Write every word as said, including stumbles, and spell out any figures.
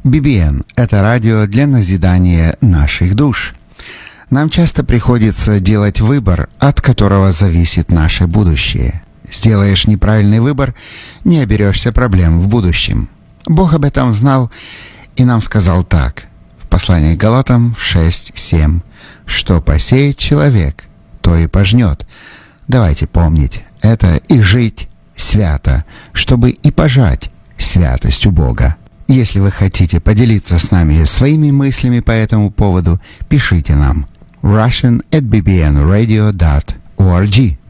би би эн – это радио для назидания наших душ. Нам часто приходится делать выбор, от которого зависит наше будущее. Сделаешь неправильный выбор – не оберешься проблем в будущем. Бог об этом знал и нам сказал так, в послании к Галатам шесть семь, что посеет человек, то и пожнет. Давайте помнить это и жить свято, чтобы и пожать святость у Бога. Если вы хотите поделиться с нами своими мыслями по этому поводу, пишите нам russian at b b n radio dot org.